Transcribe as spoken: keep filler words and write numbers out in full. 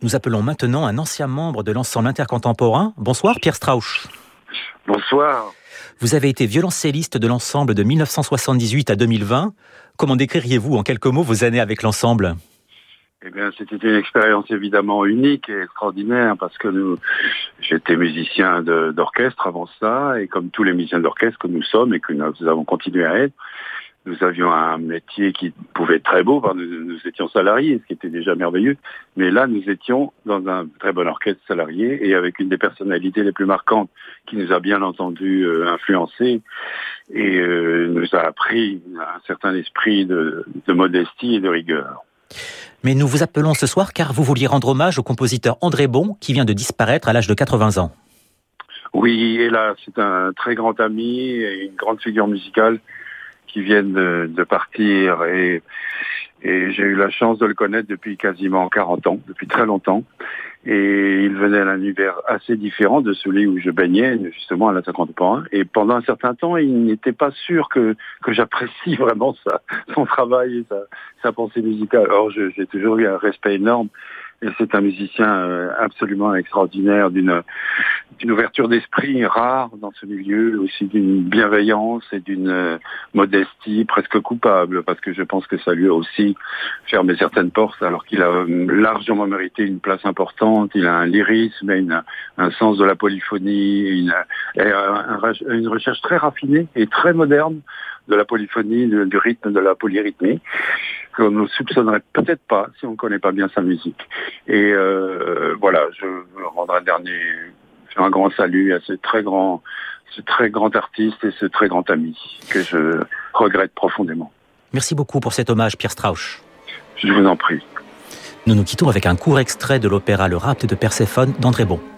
Nous appelons maintenant un ancien membre de l'ensemble intercontemporain. Bonsoir Pierre Strauch. Bonsoir. Vous avez été violoncelliste de l'ensemble de mille neuf cent soixante-dix-huit à deux mille vingt. Comment décririez-vous en quelques mots vos années avec l'ensemble ? Eh bien, c'était une expérience évidemment unique et extraordinaire parce que nous, j'étais musicien de, d'orchestre avant ça, et comme tous les musiciens d'orchestre que nous sommes et que nous avons continué à être, nous avions un métier qui pouvait être très beau, parce que nous, nous étions salariés, ce qui était déjà merveilleux, mais là nous étions dans un très bon orchestre salarié et avec une des personnalités les plus marquantes qui nous a bien entendu euh, influencer et euh, nous a appris un certain esprit de, de modestie et de rigueur. Mais nous vous appelons ce soir car vous vouliez rendre hommage au compositeur André Bon qui vient de disparaître à l'âge de quatre-vingts ans. Oui, et là c'est un très grand ami et une grande figure musicale qui viennent de, de partir et, et j'ai eu la chance de le connaître depuis quasiment quarante ans, depuis très longtemps, et il venait d'un univers assez différent de celui où je baignais justement à l'inter contemporain, et pendant un certain temps il n'était pas sûr que, que j'apprécie vraiment sa, son travail et sa, sa pensée musicale. Or je, j'ai toujours eu un respect énorme. Et c'est un musicien absolument extraordinaire, d'une, d'une ouverture d'esprit rare dans ce milieu, aussi d'une bienveillance et d'une modestie presque coupable, parce que je pense que ça lui a aussi fermé certaines portes, alors qu'il a largement mérité une place importante. Il a un lyrisme, une, un sens de la polyphonie, une, un, une recherche très raffinée et très moderne de la polyphonie, du rythme, de la polyrythmie, qu'on ne soupçonnerait peut-être pas si on ne connaît pas bien sa musique. Et euh, voilà, je veux rendre un dernier, faire un grand salut à ce très grand, ce très grand artiste et ce très grand ami que je regrette profondément. Merci beaucoup pour cet hommage, Pierre Strauch. Je vous en prie. Nous nous quittons avec un court extrait de l'opéra Le Rapt de Perséphone d'André Bon.